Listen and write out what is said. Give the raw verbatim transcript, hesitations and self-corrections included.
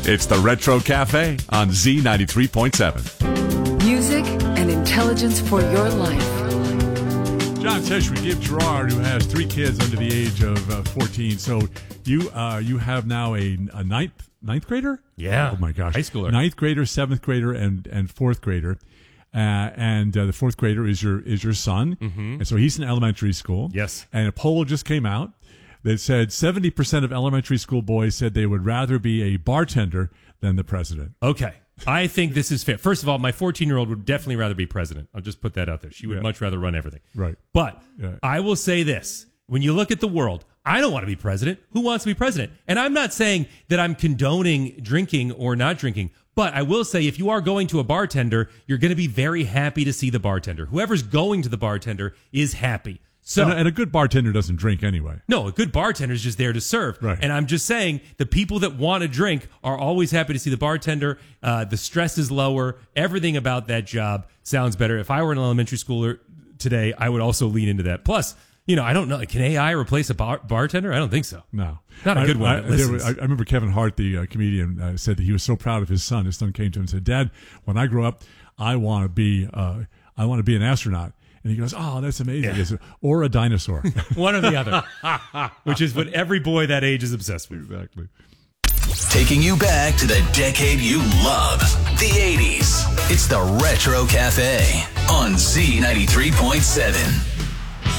It's the Retro Cafe on Z ninety-three point seven. Music and intelligence for your life. John says we give Gerard, who has three kids under the age of uh, fourteen. So you uh, you have now a, a ninth ninth grader? Yeah. Oh my gosh. High schooler. Ninth grader, seventh grader, and and fourth grader. Uh, and uh, the fourth grader is your is your son. Mm-hmm. And so he's in elementary school. Yes. And a poll just came out that said seventy percent of elementary school boys said they would rather be a bartender than the president. Okay. I think this is fair. First of all, my fourteen-year-old would definitely rather be president. I'll just put that out there. She would Yeah. much rather run everything. Right. But Yeah. I will say this. When you look at the world, I don't want to be president. Who wants to be president? And I'm not saying that I'm condoning drinking or not drinking, but I will say if you are going to a bartender, you're going to be very happy to see the bartender. Whoever's going to the bartender is happy. So, and, a, and a good bartender doesn't drink anyway. No, a good bartender is just there to serve. Right. And I'm just saying the people that want to drink are always happy to see the bartender. Uh, the stress is lower. Everything about that job sounds better. If I were an elementary schooler today, I would also lean into that. Plus, you know, I don't know. Can A I replace a bar- bartender? I don't think so. No. Not a good I, one I, that there were- listens. I, I remember Kevin Hart, the uh, comedian, uh, said that he was so proud of his son. His son came to him and said, "Dad, when I grow up, I want to be uh, I want to be an astronaut." And he goes, "Oh, that's amazing." Yeah. He said, or a dinosaur. One or the other, which is what every boy that age is obsessed with. Exactly. Taking you back to the decade you love, the eighties. It's the Retro Cafe on Z ninety-three point seven.